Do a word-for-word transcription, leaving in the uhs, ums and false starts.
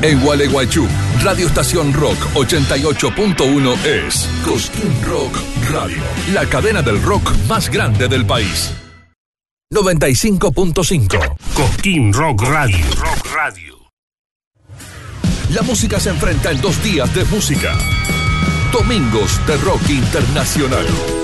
En Gualeguaychú, Radio Estación Rock ochenta y ocho punto uno es Cosquín Rock Radio, la cadena del rock más grande del país. noventa y cinco punto cinco Cosquín Rock Radio. Rock Radio. La música se enfrenta en dos días de música. Domingos de Rock Internacional.